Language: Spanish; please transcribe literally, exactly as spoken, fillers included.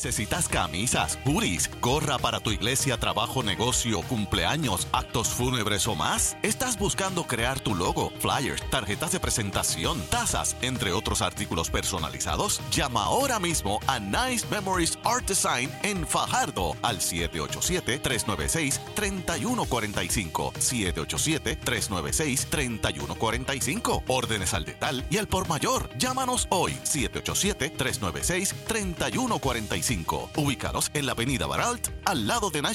¿Necesitas camisas, hoodies, gorra para tu iglesia, trabajo, negocio, cumpleaños, actos fúnebres o más? ¿Estás buscando crear tu logo, flyers, tarjetas de presentación, tazas, entre otros artículos personalizados? Llama ahora mismo a Nice Memories Art Design en Fajardo al siete ocho siete, tres nueve seis, tres uno cuatro cinco. siete ocho siete, tres nueve seis, tres uno cuatro cinco. Órdenes al detal y al por mayor. Llámanos hoy siete ocho siete, tres nueve seis, tres uno cuatro cinco. Ubícanos en la avenida Baralt, al lado de National